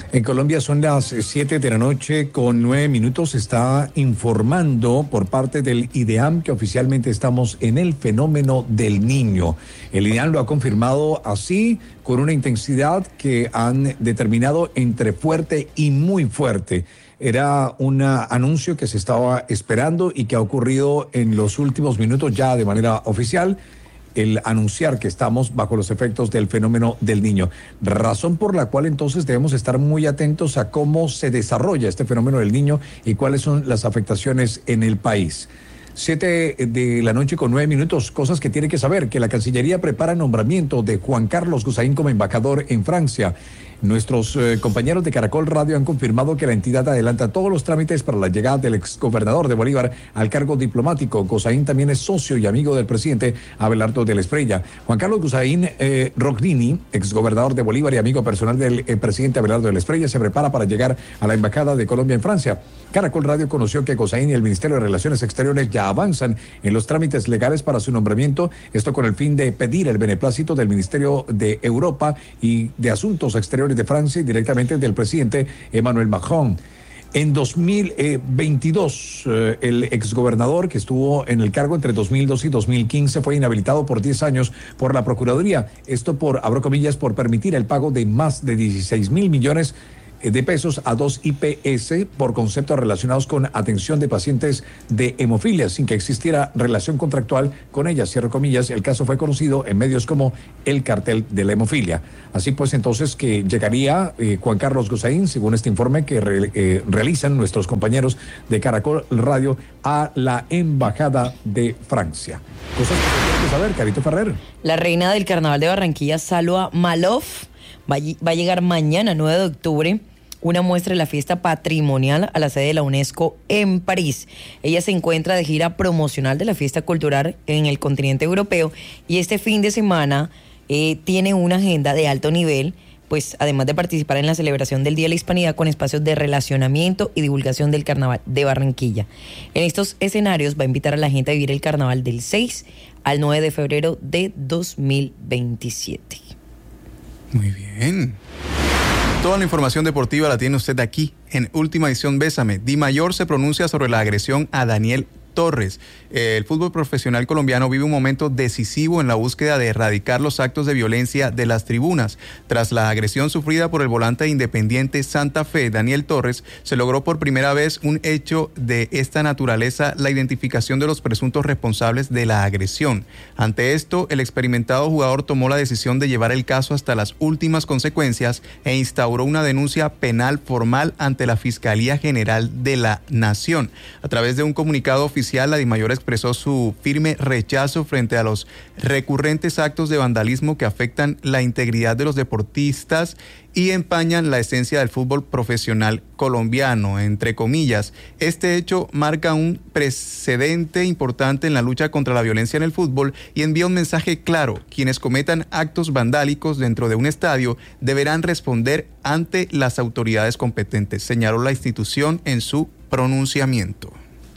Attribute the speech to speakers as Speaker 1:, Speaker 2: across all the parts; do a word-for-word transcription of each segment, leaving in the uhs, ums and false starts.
Speaker 1: En Colombia son las siete de la noche con nueve minutos. Se está informando por parte del IDEAM que oficialmente estamos en el fenómeno del Niño. El IDEAM lo ha confirmado así, con una intensidad que han determinado entre fuerte y muy fuerte. Era un anuncio que se estaba esperando y que ha ocurrido en los últimos minutos ya de manera oficial, el anunciar que estamos bajo los efectos del fenómeno del Niño. Razón por la cual entonces debemos estar muy atentos a cómo se desarrolla este fenómeno del Niño y cuáles son las afectaciones en el país. Siete de la noche con nueve minutos, cosas que tiene que saber, que la Cancillería prepara nombramiento de Juan Carlos Guzaín como embajador en Francia. Nuestros eh, compañeros de Caracol Radio han confirmado que la entidad adelanta todos los trámites para la llegada del exgobernador de Bolívar al cargo diplomático. Guzaín también es socio y amigo del presidente Abelardo de la Espriella. Juan Carlos Guzaín eh, Rognini, exgobernador de Bolívar y amigo personal del eh, presidente Abelardo de la Espriella, se prepara para llegar a la embajada de Colombia en Francia. Caracol Radio conoció que Guzaín y el Ministerio de Relaciones Exteriores ya avanzan en los trámites legales para su nombramiento, esto con el fin de pedir el beneplácito del Ministerio de Europa y de Asuntos Exteriores de Francia y directamente del presidente Emmanuel Macron. En dos mil veintidós, eh, el exgobernador que estuvo en el cargo entre dos mil dos y dos mil quince fue inhabilitado por diez años por la Procuraduría. Esto por, abro comillas, por permitir el pago de más de dieciséis mil millones de pesos a dos I P S por conceptos relacionados con atención de pacientes de hemofilia, sin que existiera relación contractual con ellas. Cierro comillas, el caso fue conocido en medios como el cartel de la hemofilia. Así pues, entonces, que llegaría eh, Juan Carlos Guzaín, según este informe que re, eh, realizan nuestros compañeros de Caracol Radio, a la Embajada de Francia. Cosas que tenemos que saber, Carito Ferrer.
Speaker 2: La reina del Carnaval de Barranquilla, Salwa Malouf, va, va a llegar mañana, nueve de octubre, una muestra de la fiesta patrimonial a la sede de la UNESCO en París. Ella se encuentra de gira promocional de la fiesta cultural en el continente europeo y este fin de semana eh, tiene una agenda de alto nivel, pues además de participar en la celebración del Día de la Hispanidad con espacios de relacionamiento y divulgación del Carnaval de Barranquilla. En estos escenarios va a invitar a la gente a vivir el Carnaval del seis al nueve de febrero de dos mil veintisiete.
Speaker 3: Muy bien. Toda la información deportiva la tiene usted aquí en Última Edición Bésame. Di Mayor se pronuncia sobre la agresión a Daniel Torres. El fútbol profesional colombiano vive un momento decisivo en la búsqueda de erradicar los actos de violencia de las tribunas. Tras la agresión sufrida por el volante de Independiente Santa Fe, Daniel Torres, se logró por primera vez un hecho de esta naturaleza, la identificación de los presuntos responsables de la agresión. Ante esto, el experimentado jugador tomó la decisión de llevar el caso hasta las últimas consecuencias e instauró una denuncia penal formal ante la Fiscalía General de la Nación. A través de un comunicado oficial, la Dimayor expresó su firme rechazo frente a los recurrentes actos de vandalismo que afectan la integridad de los deportistas y empañan la esencia del fútbol profesional colombiano, entre comillas. Este hecho marca un precedente importante en la lucha contra la violencia en el fútbol y envía un mensaje claro: quienes cometan actos vandálicos dentro de un estadio deberán responder ante las autoridades competentes, señaló la institución en su pronunciamiento.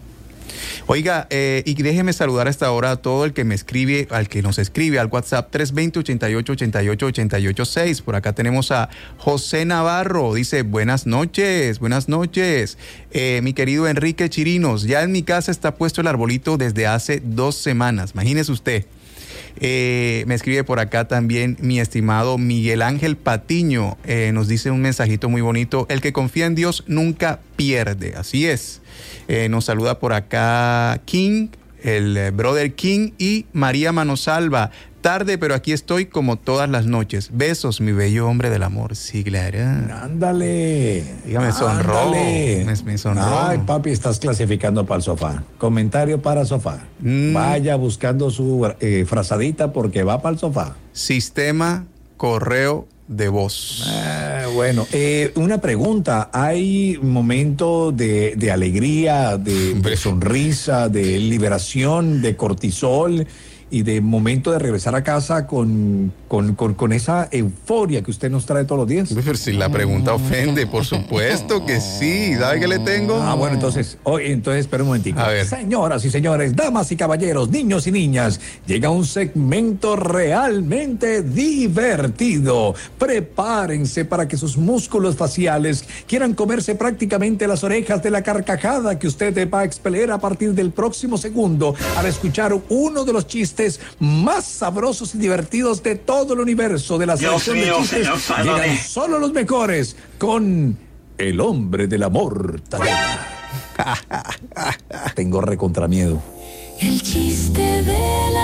Speaker 3: Oiga, eh, y déjeme saludar a esta hora a todo el que me escribe, al que nos escribe al WhatsApp tres dos cero, ochenta y ocho, ochenta y ocho, ochenta y ocho seis. Por acá tenemos a José Navarro, dice: buenas noches, buenas noches. Eh, mi querido Enrique Chirinos, ya en mi casa está puesto el arbolito desde hace dos semanas, imagínese usted. Eh, me escribe por acá también mi estimado Miguel Ángel Patiño, eh, nos dice un mensajito muy bonito: el que confía en Dios nunca pierde. Así es. Eh, nos saluda por acá King, el eh, brother King, y María Manosalva. Tarde, pero aquí estoy como todas las noches. Besos, mi bello hombre del amor. Sí, claro.
Speaker 1: Ándale.
Speaker 3: Dígame, sonrojo. Me, me sonrojo.
Speaker 1: Ay, papi, estás clasificando para el sofá. Comentario para sofá. Mm. Vaya buscando su eh, frazadita porque va para el sofá.
Speaker 3: Sistema correo de voz.
Speaker 1: Ah, bueno, eh, una pregunta. ¿Hay momento de, de alegría, de, de sonrisa, de liberación de cortisol y de momento de regresar a casa con, con, con, con esa euforia que usted nos trae todos los días?
Speaker 3: Pero si la pregunta ofende, por supuesto que sí. ¿Sabe qué le tengo?
Speaker 1: Ah, bueno, entonces, hoy, entonces, espera un momentico.
Speaker 3: A ver.
Speaker 1: Señoras y señores, damas y caballeros, niños y niñas, llega un segmento realmente divertido. Prepárense para que sus músculos faciales quieran comerse prácticamente las orejas de la carcajada que usted va a expeler a partir del próximo segundo al escuchar uno de los chistes más sabrosos y divertidos de todo el universo de la selección de chistes. Llegan solo los mejores con el hombre de la mortadela. Tengo recontramiedo.
Speaker 4: El chiste del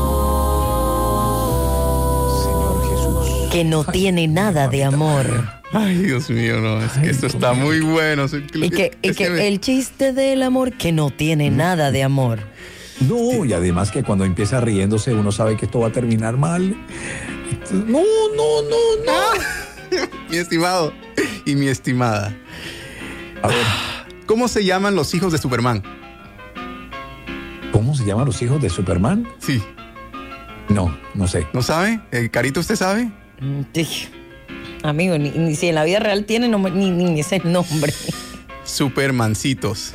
Speaker 4: amor.
Speaker 1: Señor Jesús.
Speaker 2: Que no tiene nada de amor.
Speaker 3: Ay, Dios mío, no, es que esto está muy bueno.
Speaker 2: Y que, y que el chiste del amor que no tiene nada de amor.
Speaker 1: No, y además que cuando empieza riéndose uno sabe que esto va a terminar mal. No, no, no, no.
Speaker 3: Mi estimado y mi estimada.
Speaker 1: A ver,
Speaker 3: ¿Cómo se llaman los hijos de Superman?
Speaker 1: ¿cómo se llaman los hijos de Superman?
Speaker 3: Sí.
Speaker 1: No, no sé.
Speaker 3: ¿No sabe? Eh, Carito, ¿usted sabe?
Speaker 2: Mm, sí. Amigo, ni, ni si en la vida real tiene nombre, ni, ni ese nombre.
Speaker 3: Supermancitos.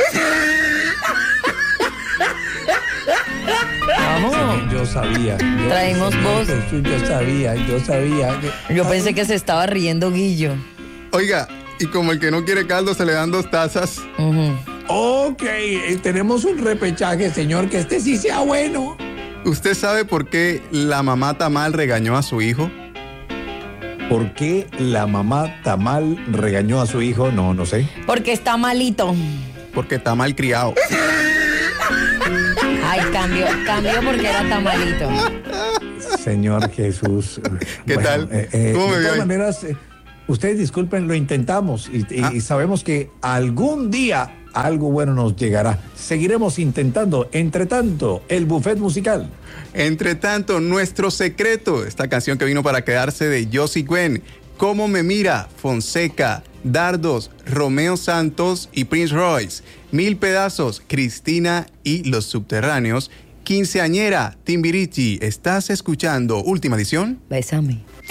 Speaker 2: Vamos.
Speaker 1: Yo sabía. Yo,
Speaker 2: Traemos voz.
Speaker 1: Jesús, yo sabía, yo sabía.
Speaker 2: Yo pensé que se estaba riendo Guillo.
Speaker 3: Oiga, y como el que no quiere caldo se le dan dos tazas.
Speaker 2: Ujú.
Speaker 1: Ok, eh, tenemos un repechaje, señor, que este sí sea bueno.
Speaker 3: ¿Usted sabe por qué la mamá Tamal regañó a su hijo?
Speaker 1: ¿Por qué la mamá Tamal regañó a su hijo? No, no sé.
Speaker 2: Porque está malito.
Speaker 3: Porque está mal criado.
Speaker 2: Ay, cambió, cambió porque era tamalito.
Speaker 1: Señor Jesús.
Speaker 3: ¿Qué tal?
Speaker 1: eh, eh,
Speaker 3: ¿Cómo me
Speaker 1: de
Speaker 3: vio
Speaker 1: todas
Speaker 3: ahí?
Speaker 1: maneras, eh, ustedes disculpen, lo intentamos y, y-
Speaker 3: Ah.
Speaker 1: y sabemos que algún día algo bueno nos llegará. Seguiremos intentando. Entre tanto, el buffet musical.
Speaker 3: Entre tanto, nuestro secreto, esta canción que vino para quedarse de Josie Gwen, Cómo me mira, Fonseca, Dardos, Romeo Santos y Prince Royce, Mil pedazos, Cristina y Los Subterráneos, Quinceañera, Timbiriche. ¿Estás escuchando Última Edición?
Speaker 2: Bésame.